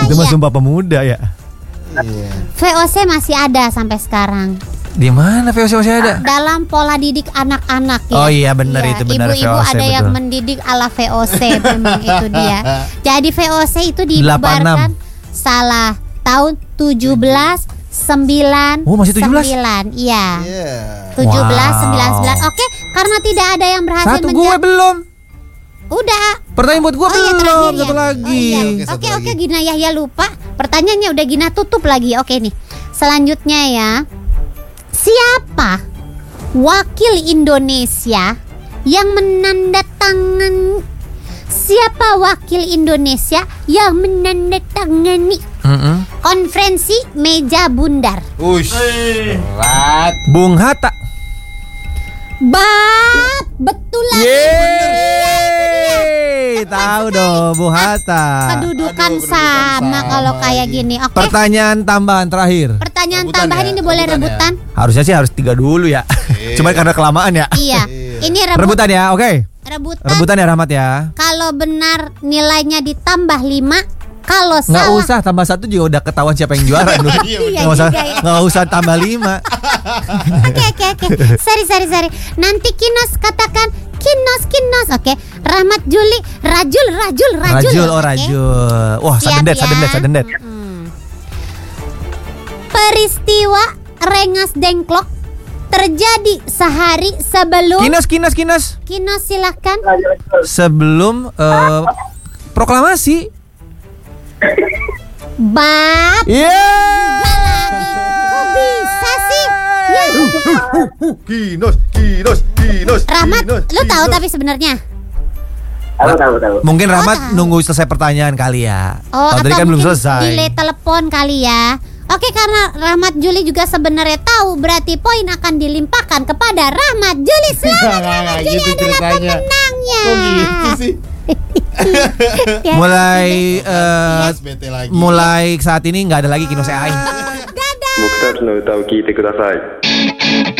Itu mah Sumpah Pemuda ya. Iya. VOC masih ada sampai sekarang. Di mana VOC masih ada? Dalam pola didik anak-anak ya. Oh iya benar itu benar Ibu-ibu VOC, ada yang betul. mendidik ala VOC memang itu dia. Jadi VOC itu dibubarkan salah tahun 1799. Oh, masih 17? Iya. Iya. 1799. Oke, karena tidak ada yang berhasil Satu gue belum. Udah. Pertanyaan buat gue Oh, iya, belum. terakhir Satu ya? lagi. Oh, iya. Satu Oke, lagi. Gina Yahya lupa. Pertanyaannya udah Gina tutup lagi. Oke nih. Selanjutnya ya. Siapa wakil Indonesia yang menandatangani konferensi meja bundar? Ush. Berat. Bung Hatta. Betul lagi. Yeay, tahu dong Bung Hatta. Kedudukan Aduh, kedudukan sama sama kalau kayak lagi. gini. Oke. Pertanyaan tambahan terakhir. Pertanyaan Rebutan tambahan ya, ini boleh rebutan rebutan? Harusnya sih harus 3 dulu ya. Cuma karena kelamaan ya. Iya. Ini Rebutan ya, oke. rebutan. Rebutan ya Rahmat ya. Kalau benar nilainya ditambah 5, kalau Nggak salah usah tambah 1 juga udah ketahuan siapa yang juara. Iya Nggak usah, juga ya. nggak usah tambah 5. Oke. Sorry. Nanti Kinos katakan Kinos. Oke. Rahmat Juli, Rajul. Oh Oke. Rajul. Wah, Siap sadendet. ya. Peristiwa Rengas Dengklok terjadi sehari sebelum Kinos. Kinos silahkan. Sebelum proklamasi. Bab Yeah. Kok bisa sih? Ya. Kinos. Rahmat, lu tahu tapi sebenarnya. Tahu. Mungkin Rahmat tahu. nunggu selesai pertanyaan kali ya. Oh, Kalau tadi atau kan belum mungkin selesai. delay telepon kali ya. Oke, karena Rahmat Juli juga sebenarnya tahu, berarti poin akan dilimpahkan kepada Rahmat Juli. Selamat Rahmat Juli Gitu adalah ceritanya. pemenangnya. Kok gitu sih? Ya, Mulai bete lagi. mulai saat ini nggak ada lagi Kinos AI. dadah. 僕たちの歌を聴いてください。